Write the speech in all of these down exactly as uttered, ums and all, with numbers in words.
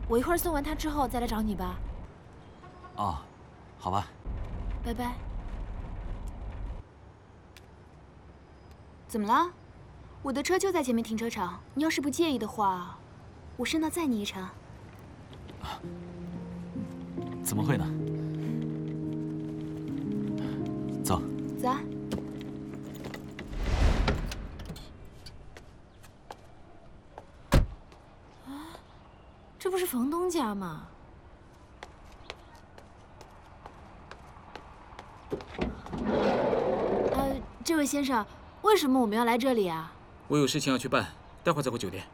我一会儿送完他之后再来找你吧。 哦，好吧。 拜拜。 怎么了？我的车就在前面停车场，你要是不介意的话，我顺道载你一程。 啊？怎么会呢？走。 走啊。 啊，这不是房东家吗？ 呃，这位先生，为什么我们要来这里啊？ 我有事情要去办，待会儿再回酒店。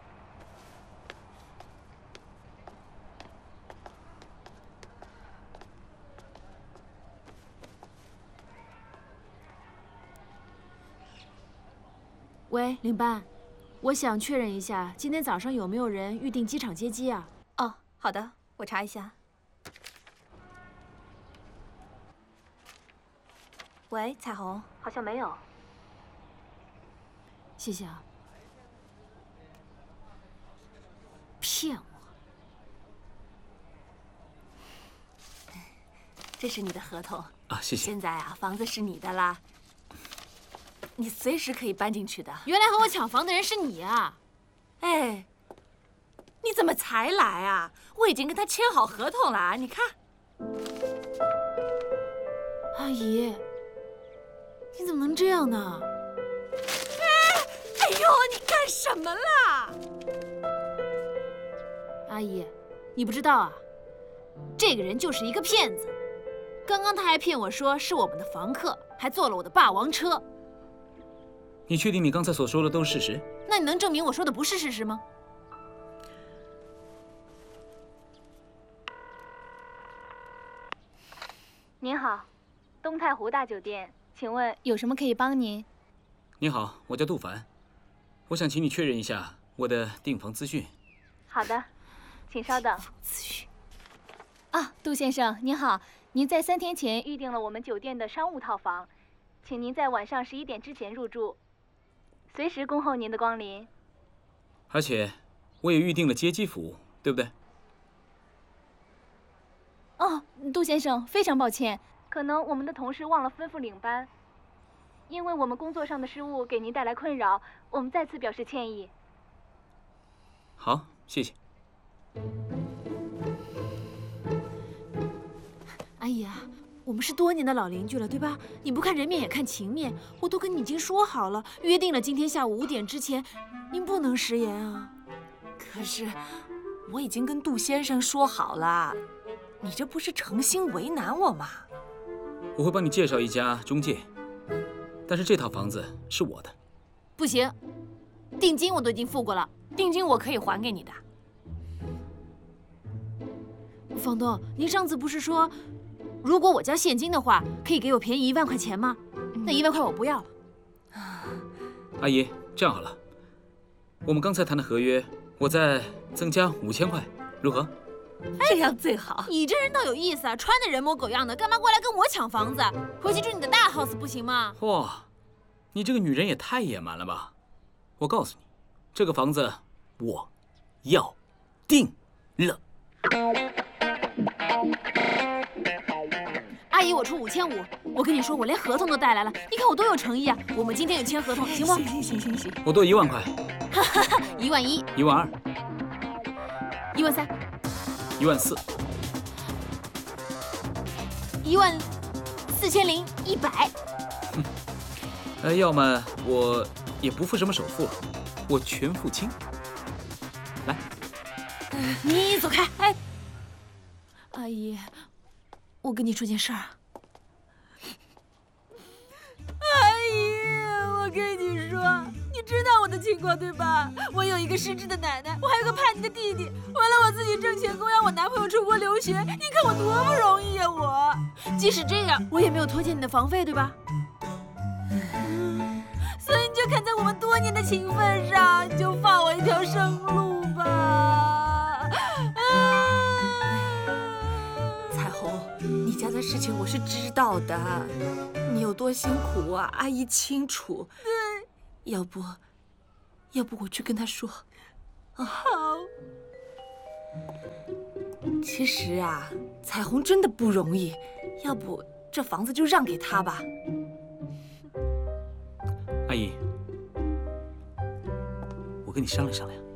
喂，领班，我想确认一下，今天早上有没有人预订机场接机啊？ 哦，好的，我查一下。 喂，彩虹，好像没有。 谢谢啊。骗我！ 这是你的合同啊，谢谢。 现在啊，房子是你的啦，你随时可以搬进去的。 原来和我抢房的人是你啊！ 哎，你怎么才来啊？我已经跟他签好合同了，你看。 阿姨。 你怎么能这样呢？ 哎，哎呦，你干什么啦？ 阿姨，你不知道啊，这个人就是一个骗子。刚刚他还骗我说是我们的房客，还坐了我的霸王车。 你确定你刚才所说的都是事实？ 那你能证明我说的不是事实吗？ 您好，东太湖大酒店。 请问有什么可以帮您？ 你好，我叫杜凡，我想请你确认一下我的订房资讯。 好的，请稍等。 资讯。 啊，杜先生您好，您在三天前预订了我们酒店的商务套房，请您在晚上十一点之前入住，随时恭候您的光临。 而且我也预订了接机服务，对不对？ 哦，杜先生，非常抱歉。 可能我们的同事忘了吩咐领班，因为我们工作上的失误给您带来困扰，我们再次表示歉意。 好，谢谢。 阿姨啊，我们是多年的老邻居了，对吧？你不看人面也看情面，我都跟你已经说好了，约定了今天下午五点之前，您不能食言啊。 可是我已经跟杜先生说好了，你这不是诚心为难我吗？ 我会帮你介绍一家中介，但是这套房子是我的。 不行，定金我都已经付过了， 定金我可以还给你的。 房东，您上次不是说，如果我交现金的话，可以给我便宜一万块钱吗？那一万块我不要了。 阿姨，这样好了，我们刚才谈的合约，我再增加五千块，如何？ 这样最好。 你这人倒有意思啊，穿的人模狗样的，干嘛过来跟我抢房子？回去住你的大 house 不行吗？ 哇，你这个女人也太野蛮了吧！我告诉你，这个房子我要定了。 阿姨，我出五千五。我跟你说，我连合同都带来了，你看我多有诚意啊！我们今天有签合同，行不？ 行行行行行， 我多一万块。 哈哈哈，一万一， 一万二， 一万三。 一万四， 一万四千零一百。 呃，要么我也不付什么首付了，我全付清。来， 你走开！哎，阿姨，我跟你说件事儿。阿姨，我跟你说。 你知道我的情况对吧？我有一个失智的奶奶，我还有个叛逆的弟弟。为了我自己挣钱供养我男朋友出国留学，你看我多不容易呀！我，即使这样，我也没有拖欠你的房费，对吧？所以你就看在我们多年的情分上，你就放我一条生路吧。 彩虹，你家的事情我是知道的，你有多辛苦啊，阿姨清楚。对。 要不，要不我去跟他说。 好。 其实啊，彩虹真的不容易，要不这房子就让给她吧。 阿姨，我跟你商量商量。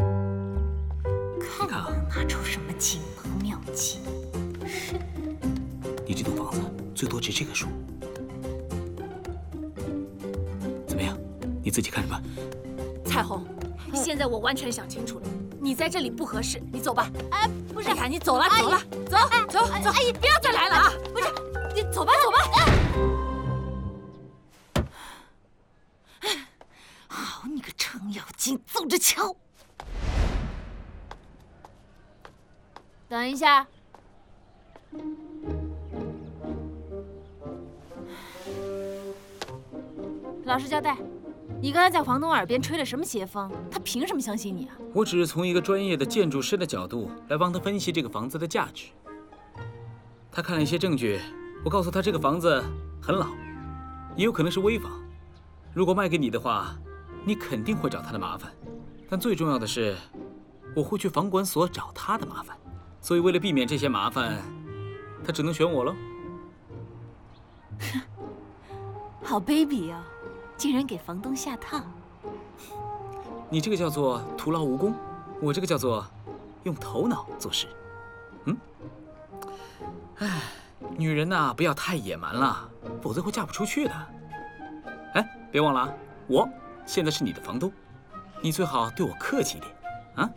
看我能拿出什么金盆妙计。 你这栋房子最多值这个数，怎么样？你自己看着办。 彩虹，现在我完全想清楚了，你在这里不合适，你走吧。哎，不是，哎呀，你走了，走了，走走走，阿姨不要再来了啊！不是，你走吧，走吧。 好你个程咬金，走着瞧！ 等一下。老实交代，你刚才在房东耳边吹了什么邪风？他凭什么相信你啊？ 我只是从一个专业的建筑师的角度来帮他分析这个房子的价值。他看了一些证据，我告诉他这个房子很老，也有可能是危房。如果卖给你的话，你肯定会找他的麻烦。但最重要的是，我会去房管所找他的麻烦。所以为了避免这些麻烦，他只能选我喽。 好卑鄙哦，竟然给房东下套！ 你这个叫做徒劳无功，我这个叫做用头脑做事。嗯，哎，女人呐，不要太野蛮了，否则会嫁不出去的。哎，别忘了啊，我现在是你的房东，你最好对我客气一点啊。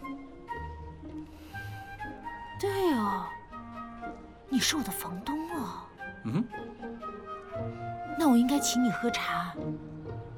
对哦，你是我的房东哦。 嗯哼， 那我应该请你喝茶，